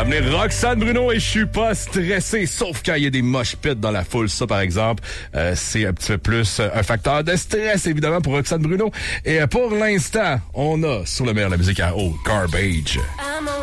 À venir Roxane Bruno et je suis pas stressé, sauf quand il y a des mosh pits dans la foule. Ça, par exemple, c'est un petit peu plus un facteur de stress, évidemment, pour Roxane Bruno. Et pour l'instant, on a, sur le meilleur de la musique à haut, Garbage.